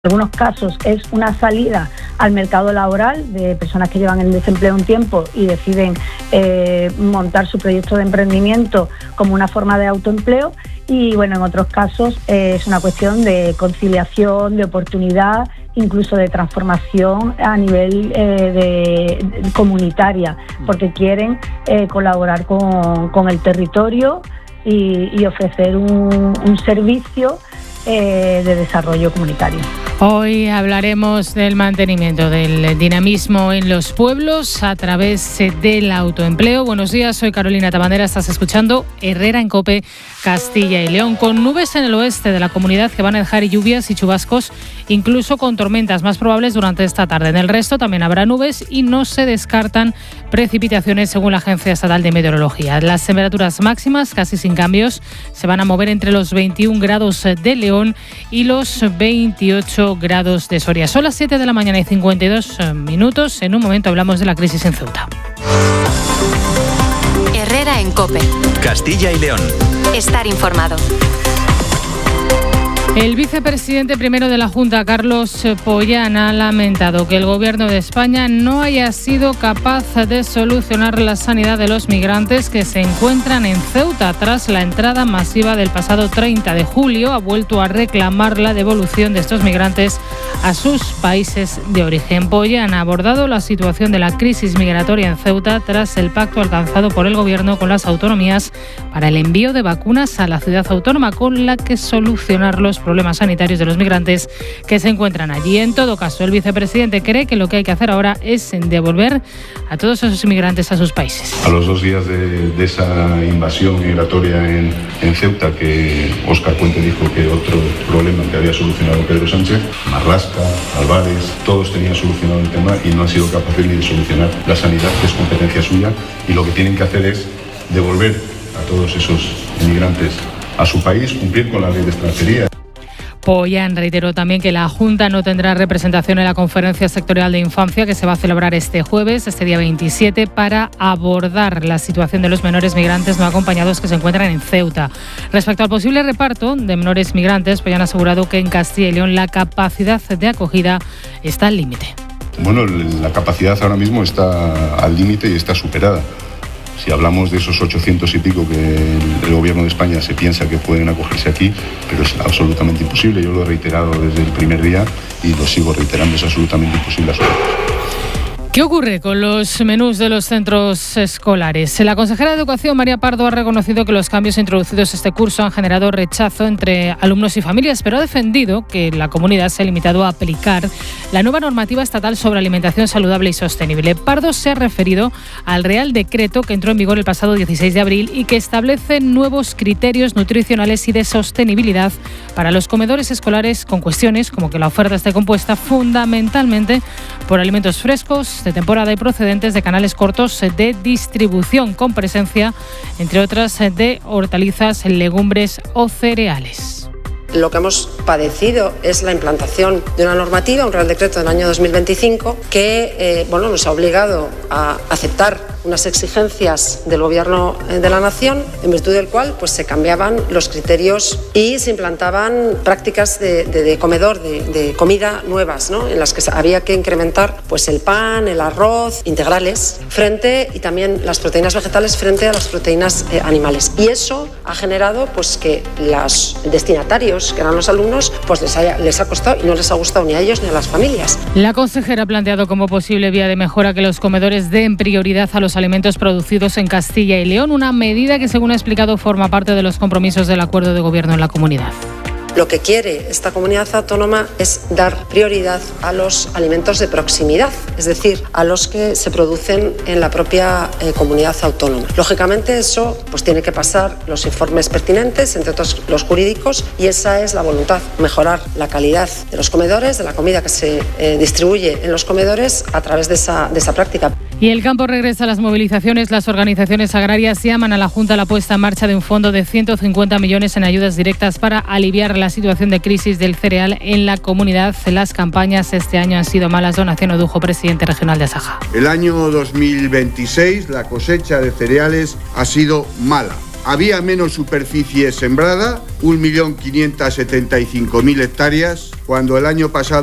En algunos casos es una salida al mercado laboral de personas que llevan el desempleo un tiempo y deciden montar su proyecto de emprendimiento como una forma de autoempleo, y bueno, en otros casos es una cuestión de conciliación, de oportunidad, incluso de transformación a nivel comunitaria, porque quieren colaborar con el territorio y ofrecer un servicio de desarrollo comunitario. Hoy hablaremos del mantenimiento del dinamismo en los pueblos a través del autoempleo. Buenos días, soy Carolina Tabandera, estás escuchando Herrera en COPE, Castilla y León, con nubes en el oeste de la comunidad que van a dejar lluvias y chubascos, incluso con tormentas más probables durante esta tarde. En el resto también habrá nubes y no se descartan precipitaciones según la Agencia Estatal de Meteorología. Las temperaturas máximas, casi sin cambios, se van a mover entre los 21 grados de León y los 28 grados de Soria. Son las 7 de la mañana y 52 minutos. En un momento hablamos de la crisis en Ceuta. Herrera en COPE. Castilla y León. Estar informado. El vicepresidente primero de la Junta, Carlos Pollán, ha lamentado que el Gobierno de España no haya sido capaz de solucionar la sanidad de los migrantes que se encuentran en Ceuta. Tras la entrada masiva del pasado 30 de julio, ha vuelto a reclamar la devolución de estos migrantes a sus países de origen. Pollán ha abordado la situación de la crisis migratoria en Ceuta tras el pacto alcanzado por el Gobierno con las autonomías para el envío de vacunas a la ciudad autónoma, con la que solucionar los problemas sanitarios de los migrantes que se encuentran allí. En todo caso, el vicepresidente cree que lo que hay que hacer ahora es devolver a todos esos inmigrantes a sus países. A los 2 días de esa invasión migratoria en Ceuta, que Óscar Puente dijo que otro problema que había solucionado Pedro Sánchez, Marlaska, Álvarez, todos tenían solucionado el tema y no han sido capaces ni de solucionar la sanidad, que es competencia suya, y lo que tienen que hacer es devolver a todos esos inmigrantes a su país, cumplir con la ley de extranjería. Pollán reiteró también que la Junta no tendrá representación en la Conferencia Sectorial de Infancia que se va a celebrar este jueves, este día 27, para abordar la situación de los menores migrantes no acompañados que se encuentran en Ceuta. Respecto al posible reparto de menores migrantes, Pollán ha asegurado que en Castilla y León la capacidad de acogida está al límite. Bueno, la capacidad ahora mismo está al límite y está superada. Si hablamos de esos 800 y pico que el Gobierno de España se piensa que pueden acogerse aquí, pero es absolutamente imposible. Yo lo he reiterado desde el primer día y lo sigo reiterando, es absolutamente imposible asumirlo. ¿Qué ocurre con los menús de los centros escolares? La consejera de Educación, María Pardo, ha reconocido que los cambios introducidos este curso han generado rechazo entre alumnos y familias, pero ha defendido que la comunidad se ha limitado a aplicar la nueva normativa estatal sobre alimentación saludable y sostenible. Pardo se ha referido al Real Decreto que entró en vigor el pasado 16 de abril y que establece nuevos criterios nutricionales y de sostenibilidad para los comedores escolares, con cuestiones como que la oferta esté compuesta fundamentalmente por alimentos frescos, de temporada y procedentes de canales cortos de distribución, con presencia, entre otras, de hortalizas, legumbres o cereales. Lo que hemos padecido es la implantación de una normativa, un Real Decreto del año 2025, que nos ha obligado a aceptar unas exigencias del Gobierno de la Nación, en virtud del cual se cambiaban los criterios y se implantaban prácticas de comedor, de comida nuevas, ¿no? En las que había que incrementar el pan, el arroz, integrales, y también las proteínas vegetales frente a las proteínas animales. Y eso ha generado que los destinatarios, que eran los alumnos, les ha costado y no les ha gustado ni a ellos ni a las familias. La consejera ha planteado como posible vía de mejora que los comedores den prioridad a los alimentos producidos en Castilla y León, una medida que, según ha explicado, forma parte de los compromisos del acuerdo de gobierno en la comunidad. Lo que quiere esta comunidad autónoma es dar prioridad a los alimentos de proximidad, es decir, a los que se producen en la propia comunidad autónoma. Lógicamente eso tiene que pasar los informes pertinentes, entre otros los jurídicos, y esa es la voluntad, mejorar la calidad de los comedores, de la comida que se distribuye en los comedores a través de esa práctica. Y el campo regresa a las movilizaciones. Las organizaciones agrarias llaman a la Junta a la puesta en marcha de un fondo de 150 millones en ayudas directas para aliviar la situación de crisis del cereal en la comunidad. Las campañas este año han sido malas. Donación Odujo, presidente regional de Asaja. El año 2026 la cosecha de cereales ha sido mala. había menos superficie sembrada, 1.575.000 hectáreas, cuando el año pasado